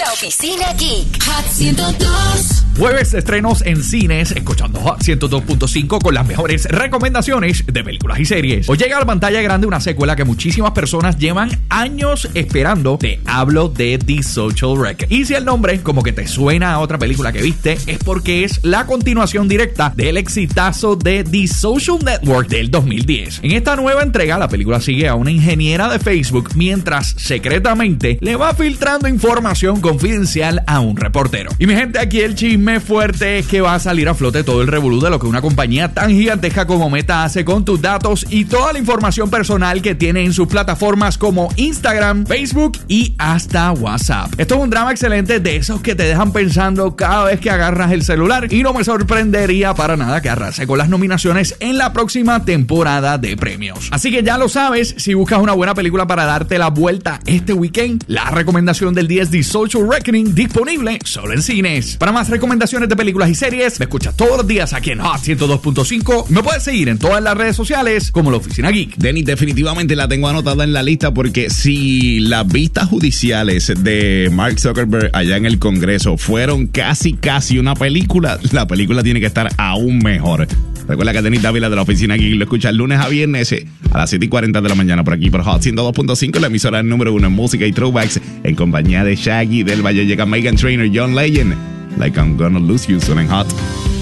La Oficina Geek. Hot 102. Jueves de estrenos en cines, escuchando Hot 102.5 con las mejores recomendaciones de películas y series. Hoy llega a la pantalla grande una secuela que muchísimas personas llevan años esperando. Te hablo de The Social Wreck. Y si el nombre como que te suena a otra película que viste, es porque es la continuación directa del exitazo de The Social Network del 2010. En esta nueva entrega, la película sigue a una ingeniera de Facebook mientras secretamente le va filtrando información confidencial a un reportero. Y mi gente, aquí el chisme fuerte es que va a salir a flote todo el revolú de lo que una compañía tan gigantesca como Meta hace con tus datos y toda la información personal que tiene en sus plataformas como Instagram, Facebook y hasta WhatsApp. Esto es un drama excelente de esos que te dejan pensando cada vez que agarras el celular, y no me sorprendería para nada que arrase con las nominaciones en la próxima temporada de premios. Así que ya lo sabes, si buscas una buena película para darte la vuelta este weekend, la recomendación del día es The Social Reckoning, disponible solo en cines. Para más recomendaciones de películas y series, me escuchas todos los días aquí en Hot 102.5. Me puedes seguir en todas las redes sociales como La Oficina Geek. Denny, definitivamente la tengo anotada en la lista, porque si las vistas judiciales de Mark Zuckerberg allá en el Congreso fueron casi una película, la película tiene que estar aún mejor. Recuerda que Denny Dávila de La Oficina Geek lo escucha lunes a viernes a las 7:40 de la mañana por aquí por Hot 102.5, la emisora número 1 en música y throwbacks, en compañía de Shaggy del Valle. Llega Meghan Trainor, John Legend, Like I'm Gonna Lose You, son en Hot